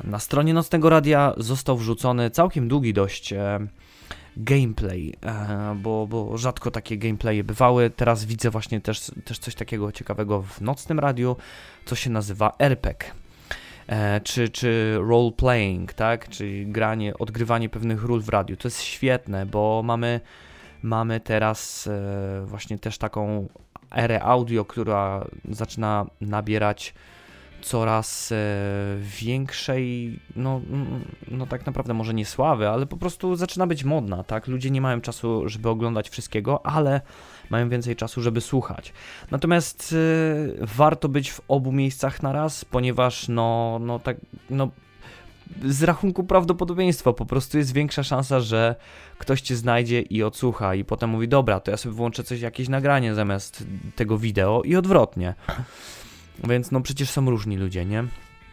Na stronie Nocnego Radia został wrzucony całkiem długi dość gameplay, bo rzadko takie gameplaye bywały. Teraz widzę właśnie też coś takiego ciekawego w Nocnym Radiu, co się nazywa RPG. Czy role playing, tak? Czyli odgrywanie pewnych ról w radiu. To jest świetne, bo mamy teraz właśnie też taką erę audio, która zaczyna nabierać coraz większej, no tak naprawdę może nie sławy, ale po prostu zaczyna być modna, tak? Ludzie nie mają czasu, żeby oglądać wszystkiego, ale mają więcej czasu, żeby słuchać. Natomiast warto być w obu miejscach naraz, ponieważ z rachunku prawdopodobieństwa po prostu jest większa szansa, że ktoś cię znajdzie i odsłucha i potem mówi, dobra, to ja sobie włączę jakieś nagranie zamiast tego wideo i odwrotnie. Więc przecież są różni ludzie, nie?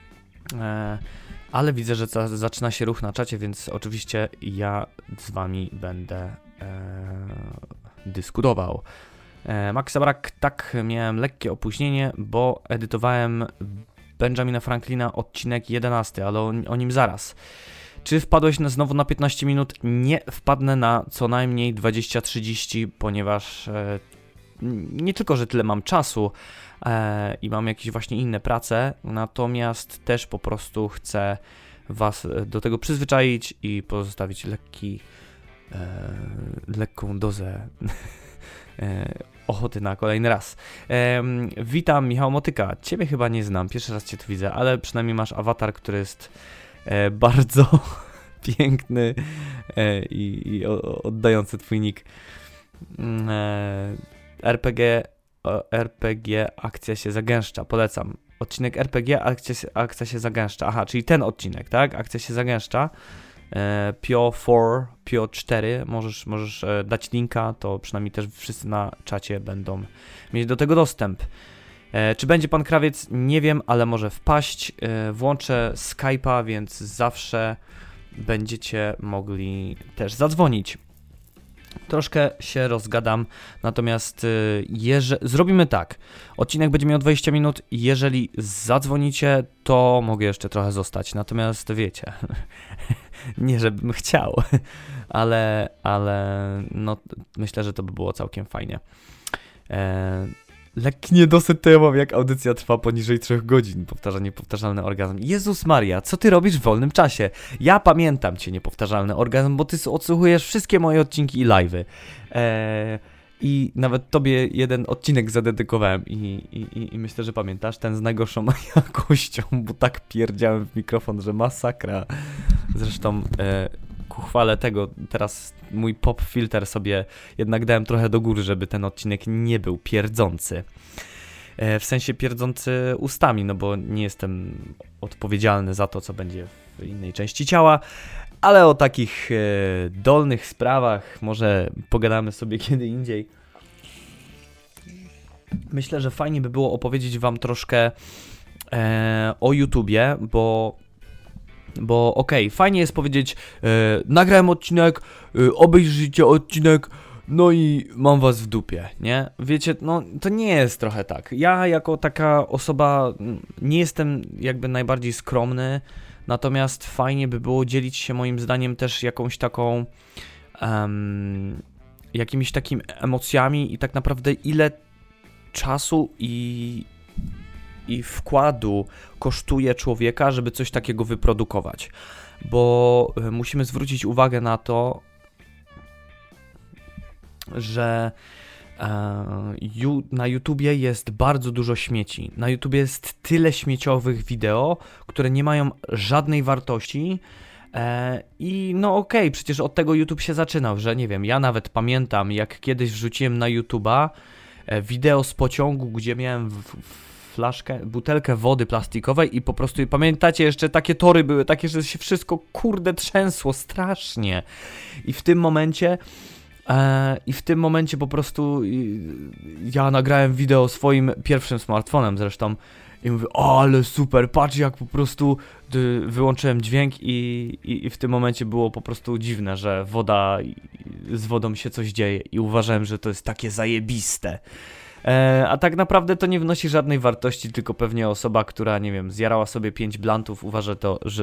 Ale widzę, że zaczyna się ruch na czacie, więc oczywiście ja z wami będę dyskutował. Max Zabrak, tak, miałem lekkie opóźnienie, bo edytowałem Benjamina Franklina odcinek 11, ale o nim zaraz. Czy wpadłeś znowu na 15 minut? Nie, wpadnę na co najmniej 20-30, ponieważ nie tylko, że tyle mam czasu i mam jakieś właśnie inne prace, natomiast też po prostu chcę was do tego przyzwyczaić i pozostawić lekką dozę ochoty na kolejny raz. Witam, Michał Motyka. Ciebie chyba nie znam, pierwszy raz cię tu widzę, ale przynajmniej masz awatar, który jest bardzo piękny i oddający twój nick. RPG akcja się zagęszcza, polecam. Odcinek RPG akcja się zagęszcza. Aha, czyli ten odcinek, tak? Akcja się zagęszcza. Pio 4, możesz dać linka, to przynajmniej też wszyscy na czacie będą mieć do tego dostęp. Czy będzie pan Krawiec? Nie wiem, ale może wpaść. Włączę Skype'a, więc zawsze będziecie mogli też zadzwonić. Troszkę się rozgadam, natomiast zrobimy tak. Odcinek będzie miał 20 minut, jeżeli zadzwonicie, to mogę jeszcze trochę zostać, natomiast wiecie, nie żebym chciał, ale myślę, że to by było całkiem fajnie. Lekki niedosyt to ja mam, jak audycja trwa poniżej 3 godzin. Niepowtarzalny orgazm. Jezus Maria, co ty robisz w wolnym czasie? Ja pamiętam cię, niepowtarzalny orgazm, bo ty odsłuchujesz wszystkie moje odcinki i live'y. I nawet tobie jeden odcinek zadedykowałem i myślę, że pamiętasz, ten z najgorszą jakością, bo tak pierdziałem w mikrofon, że masakra. Zresztą ku chwale tego, teraz mój pop filter sobie jednak dałem trochę do góry, żeby ten odcinek nie był pierdzący. W sensie pierdzący ustami, no bo nie jestem odpowiedzialny za to, co będzie w innej części ciała, ale o takich dolnych sprawach może pogadamy sobie kiedy indziej. Myślę, że fajnie by było opowiedzieć wam troszkę o YouTubie, bo okej, fajnie jest powiedzieć, nagrałem odcinek, obejrzyjcie odcinek, no i mam was w dupie, nie? Wiecie, to nie jest trochę tak. Ja jako taka osoba nie jestem jakby najbardziej skromny, natomiast fajnie by było dzielić się moim zdaniem też jakąś taką, jakimiś takimi emocjami i tak naprawdę ile czasu i wkładu kosztuje człowieka, żeby coś takiego wyprodukować. Bo musimy zwrócić uwagę na to, że na YouTubie jest bardzo dużo śmieci. Na YouTubie jest tyle śmieciowych wideo, które nie mają żadnej wartości. I okej, przecież od tego YouTube się zaczynał, że nie wiem, ja nawet pamiętam, jak kiedyś wrzuciłem na YouTuba wideo z pociągu, gdzie miałem butelkę wody plastikowej i po prostu, pamiętacie, jeszcze takie tory były, takie, że się wszystko kurde trzęsło strasznie. I w tym momencie po prostu ja nagrałem wideo swoim pierwszym smartfonem zresztą i mówię, ale super, patrz jak po prostu wyłączyłem dźwięk i w tym momencie było po prostu dziwne, że z wodą się coś dzieje i uważałem, że to jest takie zajebiste. A tak naprawdę to nie wnosi żadnej wartości, tylko pewnie osoba, która, nie wiem, zjarała sobie 5 blantów, uważa,